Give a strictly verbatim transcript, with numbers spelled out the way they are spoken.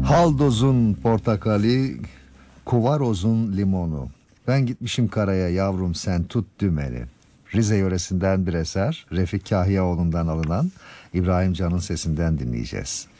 Haldoz'un portakali, Kuvaroz'un limonu. Ben gitmişim karaya yavrum sen tut dümeni. Rize yöresinden bir eser, Refik Kahyaoğlu'ndan alınan, İbrahim Can'ın sesinden dinleyeceğiz.